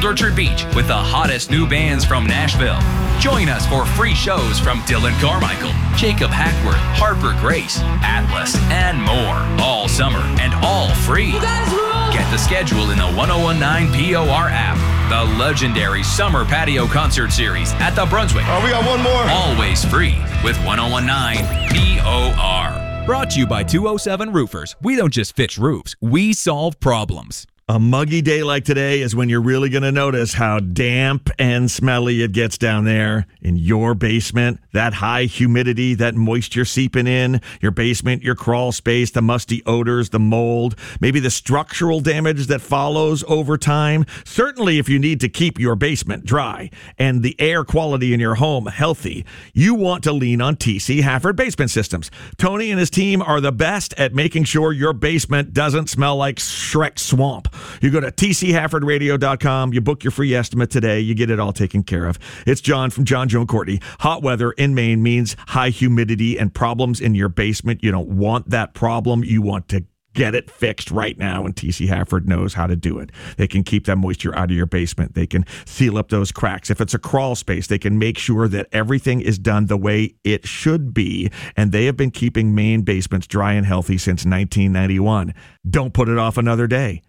Orchard Beach with the hottest new bands from Nashville. Join us for free shows from Dylan Carmichael, Jacob Hackworth, Harper Grace, Atlas, and more. All summer and all free. Get the schedule in the 1019 POR app. The legendary Summer Patio Concert Series at the Brunswick. Oh, we got one more. Always free with 1019 POR. Brought to you by 207 Roofers. We don't just fix roofs, we solve problems. A muggy day like today is when you're really going to notice how damp and smelly it gets down there in your basement. That high humidity, that moisture seeping in your basement, your crawl space, the musty odors, the mold, maybe the structural damage that follows over time. Certainly, if you need to keep your basement dry and the air quality in your home healthy, you want to lean on TC Hafford Basement Systems. Tony and his team are the best at making sure your basement doesn't smell like Shrek Swamp. You go to tchaffordradio.com, you book your free estimate today, you get it all taken care of. It's John from John Joe Courtney. Hot weather in Maine means high humidity and problems in your basement. You don't want that problem. You want to get it fixed right now, and TC Hafford knows how to do it. They can keep that moisture out of your basement. They can seal up those cracks. If it's a crawl space, they can make sure that everything is done the way it should be, and they have been keeping Maine basements dry and healthy since 1991. Don't put it off another day.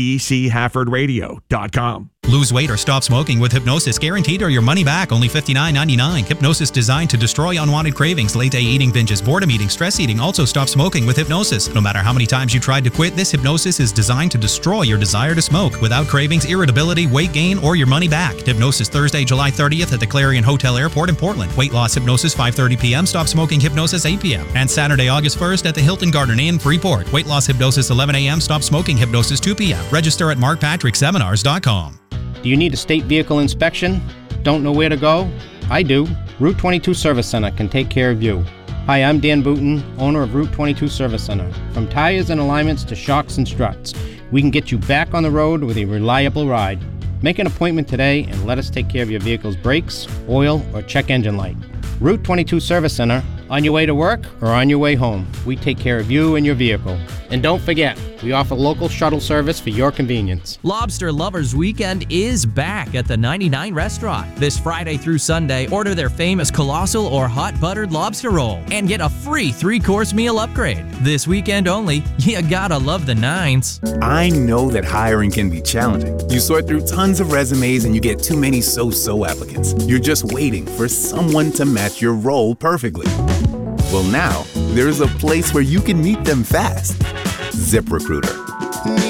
tchaffordradio.com. Lose weight or stop smoking with Hypnosis, guaranteed or your money back, only $59.99. Hypnosis designed to destroy unwanted cravings, late-day eating binges, boredom eating, stress eating. Also stop smoking with Hypnosis. No matter how many times you tried to quit, this Hypnosis is designed to destroy your desire to smoke without cravings, irritability, weight gain, or your money back. Hypnosis Thursday, July 30th at the Clarion Hotel Airport in Portland. Weight loss Hypnosis 5:30 p.m. Stop smoking Hypnosis 8 p.m. And Saturday, August 1st at the Hilton Garden Inn, Freeport. Weight loss Hypnosis 11 a.m. Stop smoking Hypnosis 2 p.m. Register at markpatrickseminars.com. Do you need a state vehicle inspection? Don't know where to go? I do. Route 22 Service Center can take care of you. Hi, I'm Dan Booton, owner of Route 22 Service Center. From tires and alignments to shocks and struts, we can get you back on the road with a reliable ride. Make an appointment today and let us take care of your vehicle's brakes, oil, or check engine light. Route 22 Service Center, on your way to work or on your way home. We take care of you and your vehicle. And don't forget, we offer local shuttle service for your convenience. Lobster Lovers Weekend is back at the 99 Restaurant. This Friday through Sunday, order their famous colossal or hot buttered lobster roll and get a free 3-course meal upgrade. This weekend only, you gotta love the nines. I know that hiring can be challenging. You sort through tons of resumes and you get too many so-so applicants. You're just waiting for someone to match your role perfectly. Well, now, there's a place where you can meet them fast. ZipRecruiter.